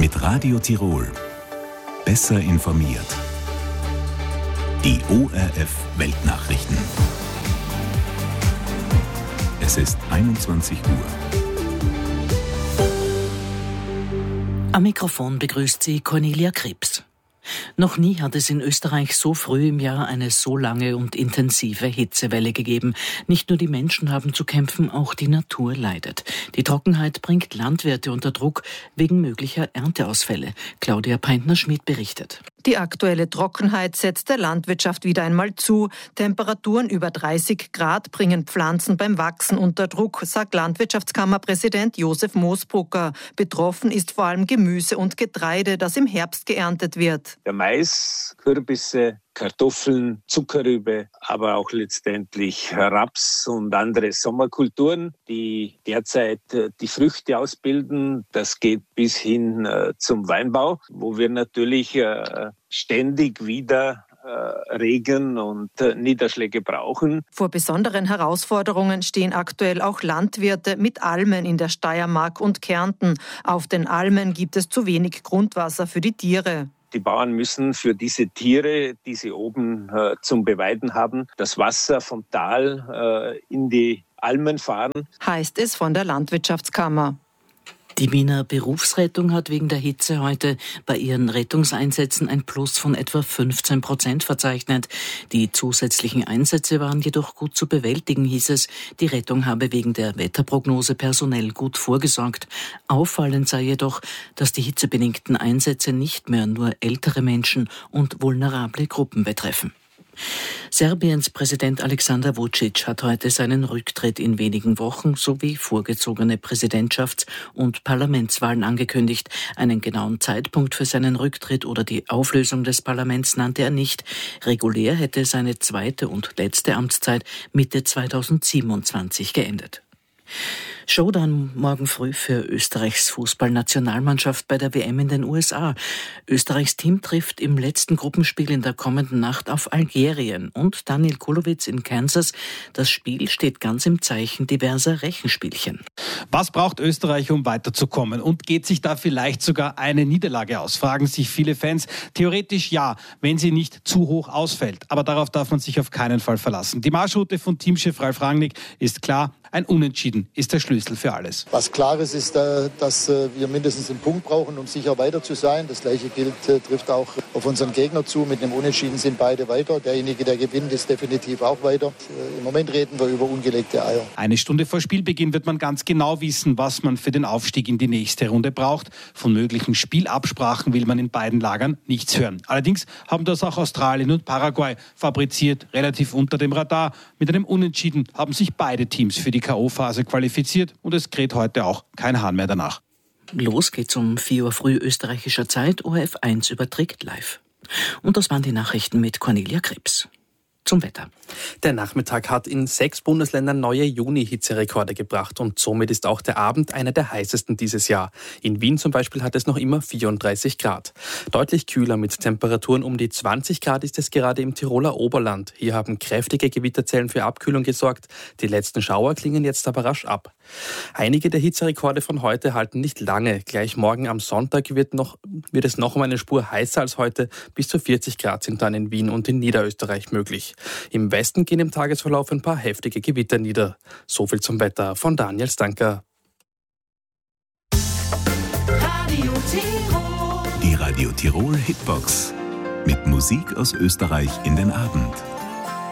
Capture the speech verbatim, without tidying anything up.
mit Radio Tirol. Besser informiert. Die O R F Weltnachrichten. Es ist einundzwanzig Uhr. Am Mikrofon begrüßt sie Cornelia Krebs. Noch nie hat es in Österreich so früh im Jahr eine so lange und intensive Hitzewelle gegeben. Nicht nur die Menschen haben zu kämpfen, auch die Natur leidet. Die Trockenheit bringt Landwirte unter Druck wegen möglicher Ernteausfälle. Claudia Peintner-Schmid berichtet. Die aktuelle Trockenheit setzt der Landwirtschaft wieder einmal zu. Temperaturen über dreißig Grad bringen Pflanzen beim Wachsen unter Druck, sagt Landwirtschaftskammerpräsident Josef Moosbrucker. Betroffen ist vor allem Gemüse und Getreide, das im Herbst geerntet wird. Der Mais, Kürbisse, Kartoffeln, Zuckerrübe, aber auch letztendlich Raps und andere Sommerkulturen, die derzeit die Früchte ausbilden. Das geht bis hin äh, zum Weinbau, wo wir natürlich äh, ständig wieder äh, Regen und äh, Niederschläge brauchen. Vor besonderen Herausforderungen stehen aktuell auch Landwirte mit Almen in der Steiermark und Kärnten. Auf den Almen gibt es zu wenig Grundwasser für die Tiere. Die Bauern müssen für diese Tiere, die sie oben äh, zum Beweiden haben, das Wasser vom Tal äh, in die Almen fahren. Heißt es von der Landwirtschaftskammer. Die Wiener Berufsrettung hat wegen der Hitze heute bei ihren Rettungseinsätzen ein Plus von etwa fünfzehn Prozent verzeichnet. Die zusätzlichen Einsätze waren jedoch gut zu bewältigen, hieß es. Die Rettung habe wegen der Wetterprognose personell gut vorgesorgt. Auffallend sei jedoch, dass die hitzebedingten Einsätze nicht mehr nur ältere Menschen und vulnerable Gruppen betreffen. Serbiens Präsident Aleksandar Vučić hat heute seinen Rücktritt in wenigen Wochen sowie vorgezogene Präsidentschafts- und Parlamentswahlen angekündigt. Einen genauen Zeitpunkt für seinen Rücktritt oder die Auflösung des Parlaments nannte er nicht. Regulär hätte seine zweite und letzte Amtszeit Mitte zweitausendsiebenundzwanzig geendet. Showdown morgen früh für Österreichs Fußballnationalmannschaft bei der W M in den U S A. Österreichs Team trifft im letzten Gruppenspiel in der kommenden Nacht auf Algerien und Daniel Kulowitz in Kansas. Das Spiel steht ganz im Zeichen diverser Rechenspielchen. Was braucht Österreich, um weiterzukommen? Und geht sich da vielleicht sogar eine Niederlage aus? Fragen sich viele Fans. Theoretisch ja, wenn sie nicht zu hoch ausfällt. Aber darauf darf man sich auf keinen Fall verlassen. Die Marschroute von Teamchef Ralf Rangnick ist klar. Ein Unentschieden ist der Schlüssel für alles. Was klar ist, ist, dass wir mindestens einen Punkt brauchen, um sicher weiter zu sein. Das Gleiche gilt, trifft auch auf unseren Gegner zu. Mit einem Unentschieden sind beide weiter. Derjenige, der gewinnt, ist definitiv auch weiter. Im Moment reden wir über ungelegte Eier. Eine Stunde vor Spielbeginn wird man ganz genau wissen, was man für den Aufstieg in die nächste Runde braucht. Von möglichen Spielabsprachen will man in beiden Lagern nichts hören. Allerdings haben das auch Australien und Paraguay fabriziert, relativ unter dem Radar. Mit einem Unentschieden haben sich beide Teams für die K O-Phase qualifiziert und es kräht heute auch kein Hahn mehr danach. Los geht's um vier Uhr früh österreichischer Zeit. O R F eins überträgt live. Und das waren die Nachrichten mit Cornelia Krebs. Zum Wetter. Der Nachmittag hat in sechs Bundesländern neue Juni-Hitzerekorde gebracht und somit ist auch der Abend einer der heißesten dieses Jahr. In Wien zum Beispiel hat es noch immer vierunddreißig Grad. Deutlich kühler mit Temperaturen um die zwanzig Grad ist es gerade im Tiroler Oberland. Hier haben kräftige Gewitterzellen für Abkühlung gesorgt. Die letzten Schauer klingen jetzt aber rasch ab. Einige der Hitzerekorde von heute halten nicht lange. Gleich morgen am Sonntag wird, noch, wird es noch um eine Spur heißer als heute. Bis zu vierzig Grad sind dann in Wien und in Niederösterreich möglich. Im Westen gehen im Tagesverlauf ein paar heftige Gewitter nieder. So viel zum Wetter von Daniel Stanker. Radio Tirol. Die Radio Tirol Hitbox. Mit Musik aus Österreich in den Abend.